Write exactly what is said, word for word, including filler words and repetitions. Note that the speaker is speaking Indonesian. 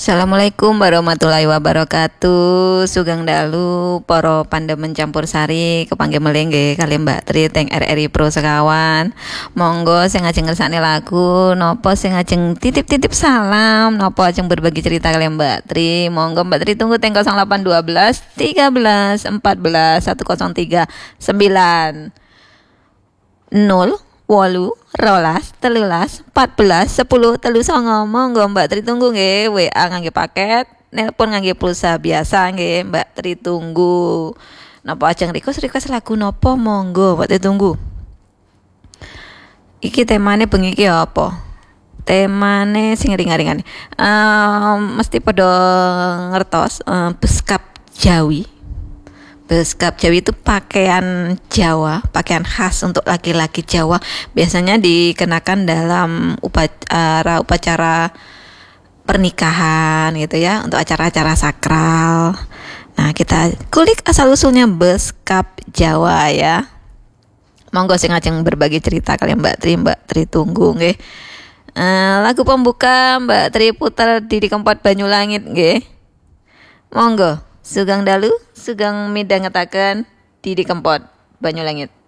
Assalamualaikum warahmatullahi wabarakatuh. Sugeng dalu para pandemen campur sari kepanggih melengge kali Mbak Tri teng R R I Pro sekawan. Monggo sing ajeng ngersakne lagu nopo sing ajeng titip-titip salam nopo ajeng berbagi cerita kali Mbak Tri. Monggo Mbak Tri tunggu teng nol delapan satu dua tiga belas empat belas satu nol tiga sembilan nol wolu rolas telulas empat belas sepuluh telu songo. Monggo Mbak Tri tunggu nggih. W A ngangge paket, nelpon ngangge pulsa biasa nggih. Mbak Tri tunggu. Napa ajeng request request lagu nopo monggo Mbak Tri tunggu. Iki temane bengi iki apa? Temane sing ringan-ringan. Um, mesti pada ngertos um, beskap Jawi. Beskap Jawi itu pakaian Jawa, pakaian khas untuk laki-laki Jawa. Biasanya dikenakan dalam upacara upacara pernikahan gitu ya, untuk acara-acara sakral. Nah, kita kulik asal usulnya beskap Jawa ya. Monggo sing ajeng berbagi cerita kalian Mbak Tri, Mbak Tri tunggu nggih. Uh, lagu pembuka Mbak Tri putar Didi Kempot Banyulangit nggih. Monggo. Sugeng dalu, sugeng midhangetaken Didi Kempot Banyulangit.